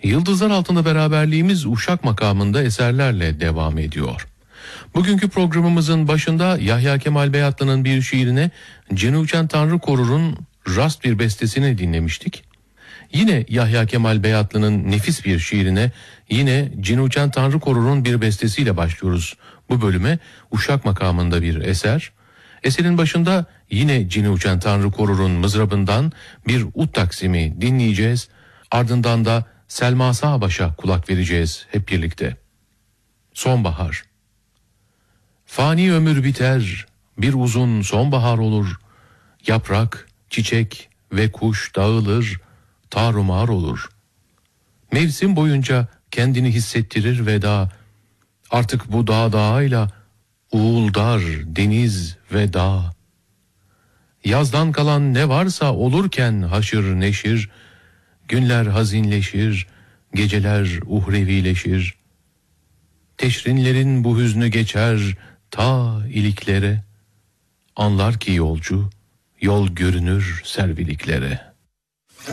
Yıldızlar Altında beraberliğimiz Uşak makamında eserlerle devam ediyor. Bugünkü programımızın başında Yahya Kemal Beyatlı'nın bir şiirine Cenûçen Tanrıkorur'un rast bir bestesini dinlemiştik. Yine Yahya Kemal Beyatlı'nın nefis bir şiirine yine Cenûçen Tanrıkorur'un bir bestesiyle başlıyoruz bu bölüme. Uşak makamında bir eser. Eserin başında yine Cenûçen Tanrıkorur'un mızrabından bir ut taksimi dinleyeceğiz. Ardından da Selma Sağbaş'a kulak vereceğiz hep birlikte. Sonbahar. Fani ömür biter, bir uzun sonbahar olur. Yaprak, çiçek ve kuş dağılır, tarumar olur. Mevsim boyunca kendini hissettirir veda. Artık bu dağıyla uğuldar deniz ve dağ. Yazdan kalan ne varsa olurken haşır neşir, günler hazinleşir, geceler uhrevileşir. Teşrinlerin bu hüznü geçer ta iliklere, anlar ki yolcu, yol görünür serviliklere.